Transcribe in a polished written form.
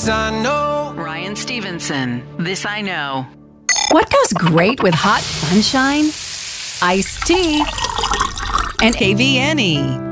This I know. Ryan Stevenson, This I Know. What goes great with hot sunshine? Iced tea and KVNE.